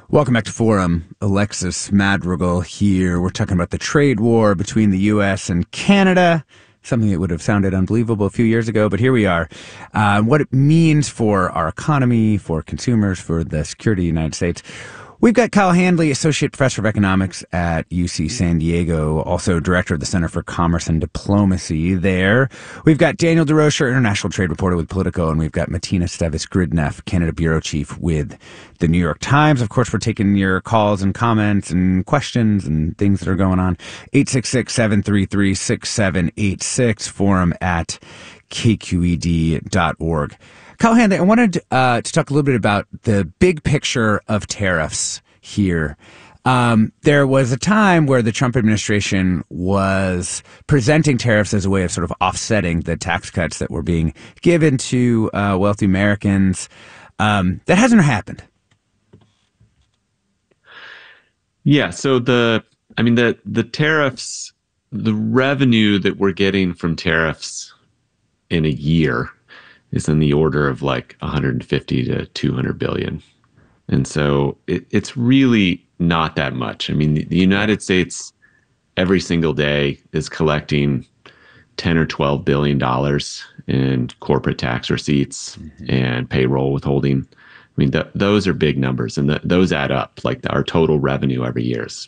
Welcome back to Forum. Alexis Madrigal here. We're talking about the trade war between the U.S. and Canada, something that would have sounded unbelievable a few years ago, but here we are. What it means for our economy, for consumers, for the security of the United States. We've got Kyle Handley, Associate Professor of Economics at UC San Diego, also Director of the Center for Commerce and Diplomacy there. We've got Daniel DeRocher, International Trade Reporter with Politico, and we've got Martina Stevis-Gridneff, Canada Bureau Chief with the New York Times. Of course, we're taking your calls and comments and questions and things that are going on. 866-733-6786, forum at kqed.org. Kyle Handley, I wanted to talk a little bit about the big picture of tariffs here. There was a time where the Trump administration was presenting tariffs as a way of sort of offsetting the tax cuts that were being given to wealthy Americans. That hasn't happened. Yeah, so the tariffs, the revenue that we're getting from tariffs in a year is in the order of like 150 to 200 billion. And so it's really not that much. I mean, the United States every single day is collecting 10 or 12 billion dollars in corporate tax receipts and payroll withholding. I mean, those are big numbers, and those add up. Like our total revenue every year is